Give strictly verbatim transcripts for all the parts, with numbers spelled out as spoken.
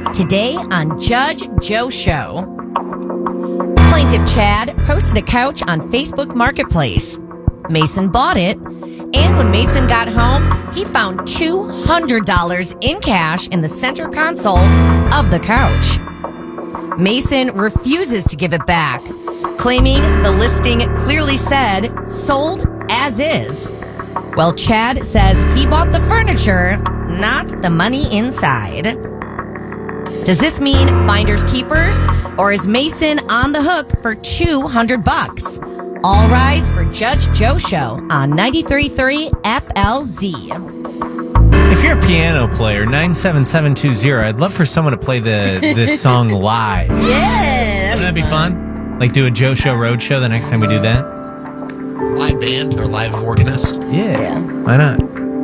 Today on Judge Joe Show. Plaintiff Chad posted a couch on Facebook Marketplace. Mason bought it, and when Mason got home, he found two hundred dollars in cash in the center console of the couch. Mason refuses to give it back, claiming the listing clearly said sold as is. Well, Chad says he bought the furniture, not the money inside. Does this mean finders keepers, or is Mason on the hook for two hundred bucks? All rise for Judge Joe Show on ninety-three point three F L Z. If you're a piano player, nine seven seven two zero, I'd love for someone to play the this song live. Yeah. Wouldn't that be fun? Like do a Joe Show road show the next time we do that? Live band or live organist? Yeah. Yeah. Why not?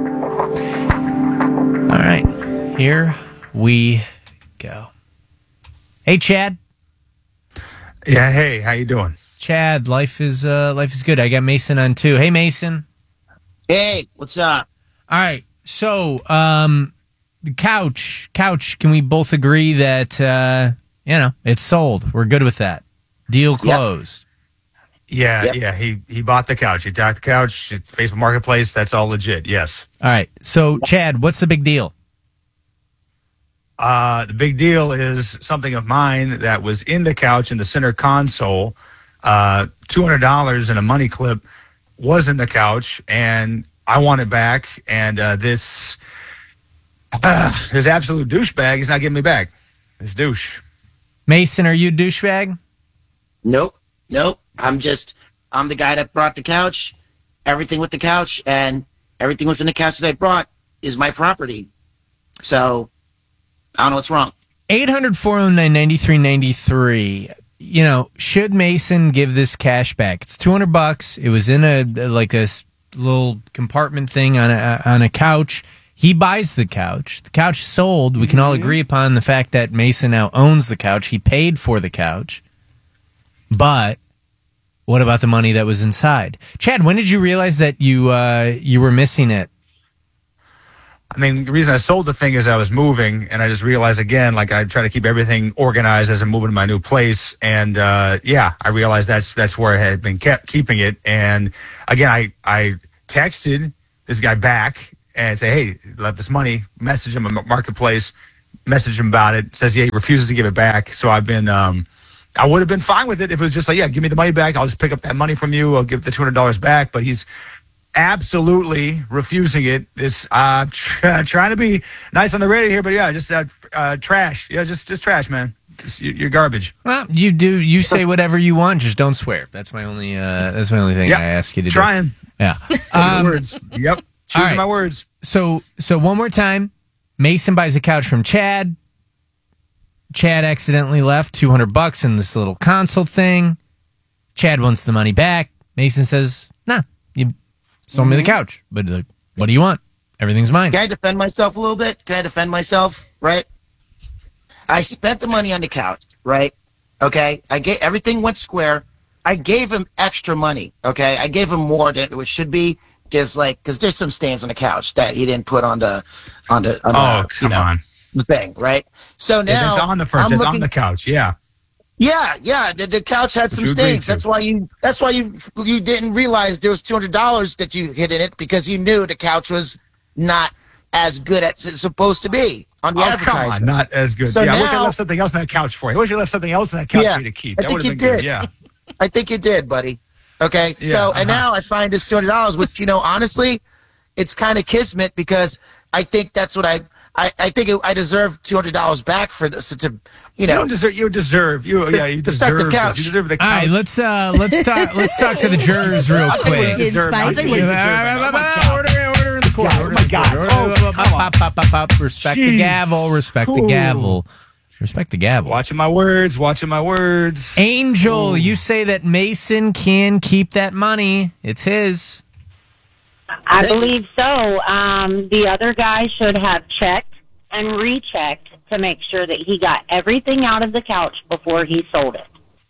All right. Here we go. Hey, Chad. Yeah, hey, how you doing? Chad, life is uh, life is good. I got Mason on too. Hey, Mason. Hey, what's up? All right. So, um, the couch, couch. Can we both agree that uh, you know it's sold? We're good with that. Deal closed. Yeah, Yep. yeah, he he bought the couch. He bought the couch. It's Facebook Marketplace. That's all legit. Yes. All right. So, Chad, what's the big deal? Uh, the big deal is something of mine that was in the couch in the center console. Uh, two hundred dollars in a money clip was in the couch, and I want it back. And uh, this uh, this absolute douchebag is not giving me back. This douche. Mason, are you a douchebag? Nope, nope. I'm just, I'm the guy that brought the couch, everything with the couch, and everything within the couch that I brought is my property. So, I don't know what's wrong. eight hundred, four oh nine, ninety-three ninety-three. You know, should Mason give this cash back? It's two hundred bucks. It was in a like a s- little compartment thing on a on a couch. He buys the couch. The couch sold. We can all agree upon the fact that Mason now owns the couch. He paid for the couch. But what about the money that was inside? Chad, when did you realize that you uh, you were missing it? I mean, the reason I sold the thing is I was moving, and I just realized again, like I try to keep everything organized as I'm moving to my new place, and uh, yeah, I realized that's that's where I had been kept keeping it. And again, I I texted this guy back and say, hey, let this money, message him on Marketplace, message him about it. Says yeah, he refuses to give it back. So I've been, um, I would have been fine with it if it was just like, yeah, give me the money back. I'll just pick up that money from you. I'll give the two hundred dollars back. But he's absolutely refusing it. This uh tr- trying to be nice on the radio here, but yeah, just uh, uh trash. Yeah, just just trash, man. Just, you- you're garbage. Well, you do. You say whatever you want. Just don't swear. That's my only. Uh, that's my only thing Yep. I ask you to Trying. do. Yeah. Um, Um, words. Yep. Choosing all right. my words. So, so one more time. Mason buys a couch from Chad. Chad accidentally left two hundred bucks in this little console thing. Chad wants the money back. Mason says, "Nah, you sold me the couch, but uh, what do you want? Everything's mine." Can I defend myself a little bit? Can I defend myself? Right? I spent the money on the couch, right? Okay? I gave, everything went square. I gave him extra money, okay? I gave him more than it should be. Just like, because there's some stains on the couch that he didn't put on the, on the, on Oh, the, come you know, on. the thing, right? So now It's on the furniture. I'm It's on looking- the couch. Yeah. Yeah, yeah. The, the couch had some you agreed stains. to. That's why you. That's why you. You didn't realize there was two hundred dollars that you hid in it because you knew the couch was not as good as it's supposed to be on the Oh, come advertisement. on. Not as good. So yeah, I wish I now- left something else on that couch for you. I wish I left something else on that couch Yeah, for you to keep. I That think would have you been good. did. Yeah. I think you did, buddy. Okay, Yeah, so and uh-huh. now I find this two hundred dollars, which you know, honestly, it's kind of kismet because I think that's what I. I, I think it, I deserve two hundred dollars back for this. To, you You know, don't deserve. You deserve. You yeah. You The fact the deserve. this. couch. You deserve the All couch. right, let's uh, let's talk. Let's talk to the jurors real I'll tell you what quick. you deserve. I'll tell you what you Spicy. deserve. Oh, my God. Order, order in the court. God, Order oh my in the court. God. Order- Oh, come pop, on. pop, pop, pop, pop. Respect the Jeez. gavel. Respect the Ooh. gavel. Respect the gavel. Watching my words. Watching my words. Angel, you say that Mason can keep that money. It's his. I Thank you. believe so. Um, the other guy should have checked and rechecked to make sure that he got everything out of the couch before he sold it.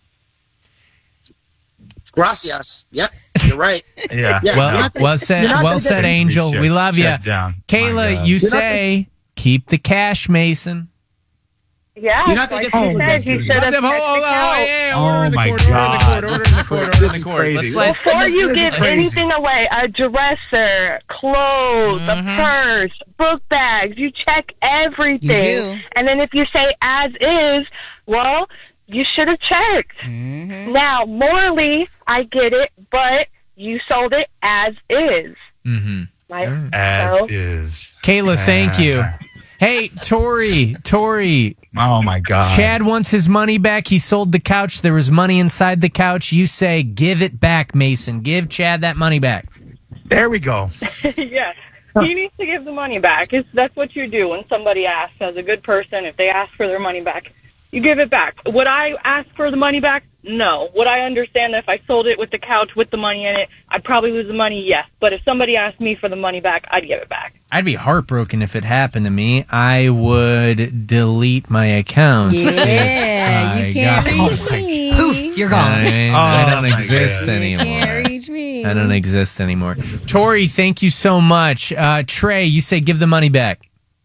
gracias. Yep, you're right. Yeah. Yeah. Well, you're not- well said, you're not well gonna said, get- Angel. Shut- We love you. shut down. My Kayla, God. you You're not say keep the cash, Mason. Yeah, You're not like gonna you get said, you paid. should have Oh, checked oh, the oh, couch. yeah, Oh order in the my court, order in the God. court, order in the court, order in the court. Crazy. Let's let Before you give crazy. anything away, a dresser, clothes, a purse, book bags, you check everything. You do. And then if you say as is, well, you should have checked. Mm-hmm. Now, morally, I get it, but you sold it as is. Mm-hmm. Right? As So, is. Kayla, thank you. Hey, Tori, Tori, Oh my God. Chad wants his money back. He sold the couch. There was money inside the couch. You say, give it back, Mason. Give Chad that money back. There we go. yeah. He needs to give the money back. It's, that's what you do when somebody asks. As a good person, if they ask for their money back, you give it back. Would I ask for the money back? No. Would I understand that if I sold it with the couch with the money in it, I'd probably lose the money? Yes. But if somebody asked me for the money back, I'd give it back. I'd be heartbroken if it happened to me. I would delete my account. Yeah, I you can't got- reach Oh my me. Poof, you're gone. I, Oh, I don't my exist God. You can't anymore. reach me. I don't exist anymore. Tori, thank you so much. Uh, Trey, you say give the money back.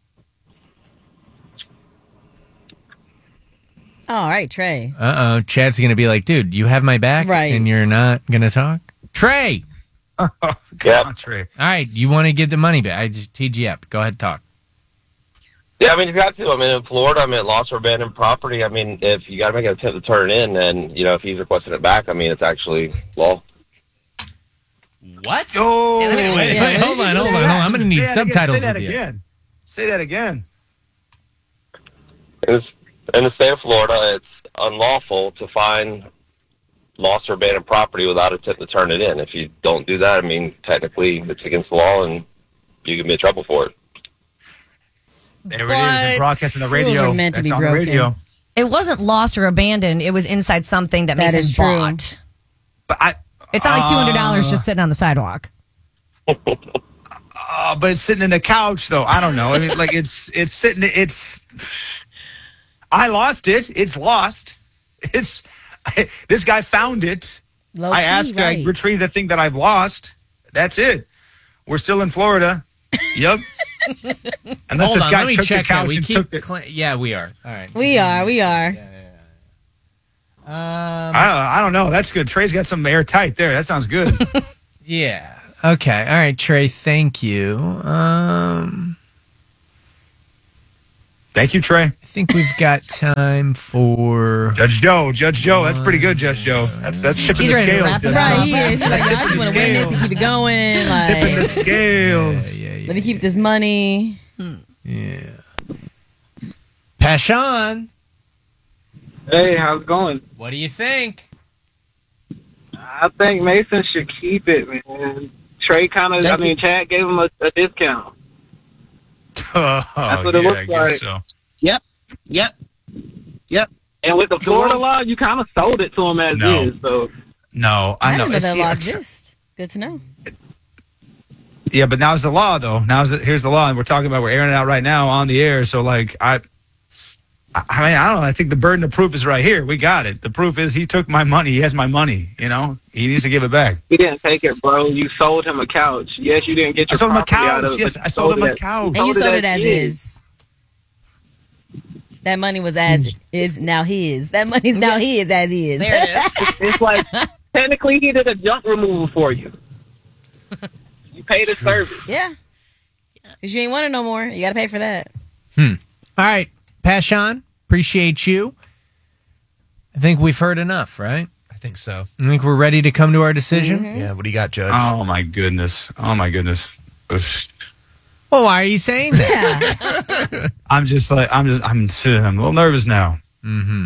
All right, Trey. Uh oh, Chad's gonna be like, dude, you have my back, Right. and you're not gonna talk. Trey, Come on, Trey. all right, you want to get the money back? I just teed you up. Go ahead, talk. Yeah, I mean, you got to. I mean, in Florida, I mean, lost or abandoned property. I mean, if you got to make an attempt to turn it in, and you know, if he's requesting it back, I mean, it's actually law. What? Oh, Wait, wait, wait, Yeah, hold on, hold on, hold on. I'm gonna need Say that again, subtitles Say that with you. again. Say that again. In, this, in the state of Florida, it's unlawful to find lost or abandoned property without attempt to turn it in. If you don't do that, I mean, technically, it's against the law, and you can be in trouble for it. There it is. But They're broadcasting the rules radio. are meant to That's be on the broken. radio. It wasn't lost or abandoned. It was inside something that, That Mason is true. bought. But I. It's not like two hundred dollars Uh, just sitting on the sidewalk. Uh, but it's sitting in a couch, though. I don't know. I mean, like it's it's sitting. It's. I lost it. It's lost. It's. This guy found it. Low I key, asked. right. I retrieved the thing that I've lost. That's it. We're still in Florida. Yep. Unless Hold this on, guy let me took check the that. couch We and keep took the. cl- yeah, we are. All right. We are, we are. Um, I, I don't know. That's good. Trey's got some airtight there. That sounds good. yeah. Okay. All right, Trey. Thank you. Um, Thank you, Trey. I think we've got time for. Judge Joe. Judge Joe. That's pretty good, Judge Joe. That's that's tipping He's the ready to scales. wrap it Judge Right, Joe. he is. He's like, I just want to win this and keep it going. Tipping Like, the scales. Yeah, yeah, let me keep this money. yeah. Pashan, Hey, how's it going? what do you think? I think Mason should keep it, man. Trey kind of, I mean, Chad gave him a, a discount. Oh, That's what it yeah, looks I guess like. so. Yep. Yep. Yep. And with the Go Florida on. law, you kind of sold it to him as No. is. So No, I, I know. didn't know that It's- law yeah, exists. Good to know. Yeah, but now's the law, though. Now's the, here's the law, and we're talking about we're airing it out right now on the air. So, like, I, I I mean, I don't know. I think the burden of proof is right here. We got it. The proof is he took my money. He has my money. You know, he needs to give it back. he didn't take it, bro. You sold him a couch. Yes, you didn't get I your sold him a property out couch. of it, Yes, but I you sold him a it- couch. And you sold it as is. is. That money was as is now his. That money's now his as is. There it is. It's like technically he did a junk removal for you. You paid his service. Yeah. Because you ain't want it no more. You got to pay for that. All right, Pashan, appreciate you. I think we've heard enough, right? I think so. I think we're ready to come to our decision. Yeah, what do you got, Judge? Oh my goodness. Oh my goodness. Oof. Well, why are you saying that? Yeah. I'm just like I'm just I'm I'm a little nervous now. Mm-hmm.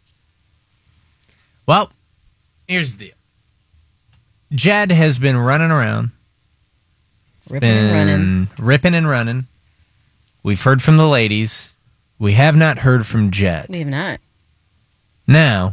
Well, here's the deal. Jed has been running around. Ripping and running. Been ripping and running. We've heard from the ladies. We have not heard from Jed. We have not. Now,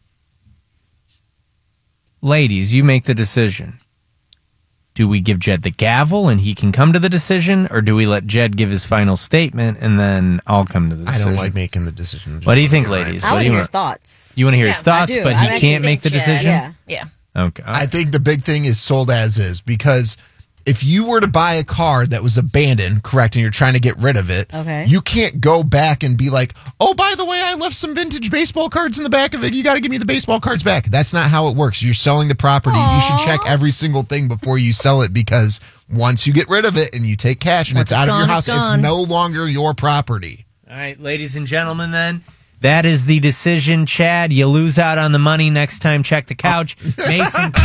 ladies, you make the decision. Do we give Jed the gavel and he can come to the decision, or do we let Jed give his final statement and then I'll come to the I decision? don't like making the decision. Just What do you let think, me ride. ladies? I What want do to you hear want? his thoughts. You want to hear Yeah, his thoughts, I do. but I he actually can't make the think Jed- decision? Yeah. Yeah. Okay. I think the big thing is sold as is, because if you were to buy a car that was abandoned, correct, and you're trying to get rid of it, Okay. you can't go back and be like, oh, by the way, I left some vintage baseball cards in the back of it. You got to give me the baseball cards back. That's not how it works. You're selling the property. Aww. You should check every single thing before you sell it, because once you get rid of it and you take cash and Once it's out it's of your gone, house, it's it's gone. no longer your property. All right, ladies and gentlemen, then. That is the decision, Chad. You lose out on the money next time. Check the couch. Mason